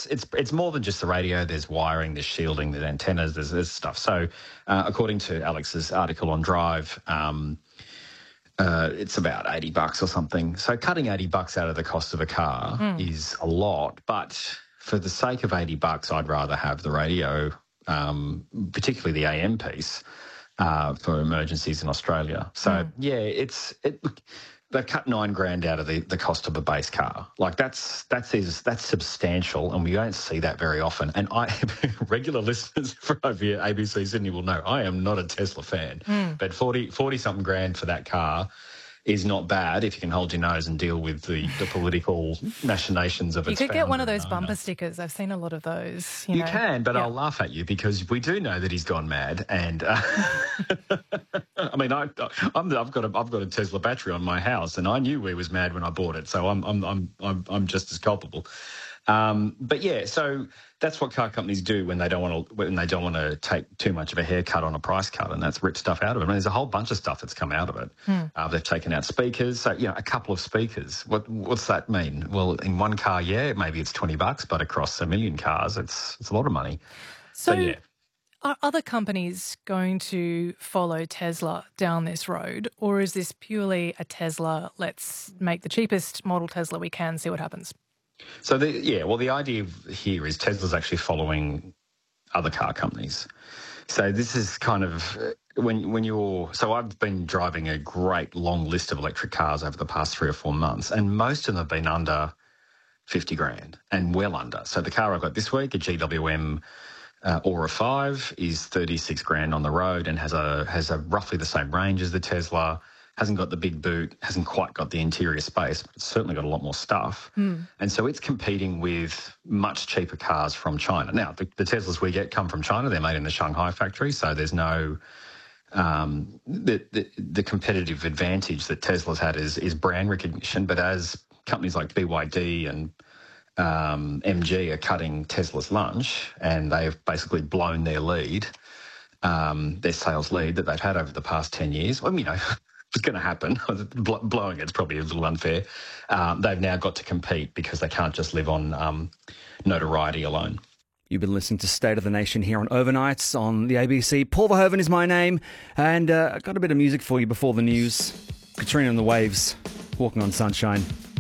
it's more than just the radio. There's wiring, there's shielding, there's antennas, there's stuff. So, according to Alex's article on Drive, it's about $80 or something. So cutting $80 out of the cost of a car is a lot, but for the sake of $80, I'd rather have the radio, particularly the AM piece, for emergencies in Australia. So they've cut $9,000 out of the cost of a base car. Like that's substantial, and we don't see that very often. And regular listeners for over here, ABC Sydney will know I am not a Tesla fan, but 40 something grand for that car is not bad if you can hold your nose and deal with the political machinations of its You could get one of founder those and bumper owner. stickers. I've seen a lot of those. You can, but I'll laugh at you because we do know that he's gone mad. And I mean, I've got a Tesla battery on my house, and I knew he was mad when I bought it, so I'm just as culpable. But yeah, so that's what car companies do when they don't want to take too much of a haircut on a price cut, and that's rip stuff out of it. I mean, there's a whole bunch of stuff that's come out of it. They've taken out speakers, so a couple of speakers. What's that mean? Well, in one car, maybe it's $20, but across a million cars, it's a lot of money. So yeah. Are other companies going to follow Tesla down this road, or is this purely a Tesla, let's make the cheapest model Tesla we can, see what happens? So, the idea here is Tesla's actually following other car companies. So this is kind of so I've been driving a great long list of electric cars over the past 3 or 4 months, and most of them have been under 50 grand and well under. So the car I got this week, a GWM Aura 5, is 36 grand on the road and has a roughly the same range as the Tesla. Hasn't got the big boot, hasn't quite got the interior space, but it's certainly got a lot more stuff. And so it's competing with much cheaper cars from China. Now, the Teslas we get come from China. They're made in the Shanghai factory, so there's no the competitive advantage that Tesla's had is brand recognition. But as companies like BYD and MG are cutting Tesla's lunch, and they've basically blown their lead, their sales lead that they've had over the past 10 years. Well, it's going to happen. Blowing it's probably a little unfair. They've now got to compete because they can't just live on notoriety alone. You've been listening to State of the Nation here on Overnights on the ABC. Paul Verhoeven is my name, and I've got a bit of music for you before the news. Katrina and the Waves, Walking on Sunshine.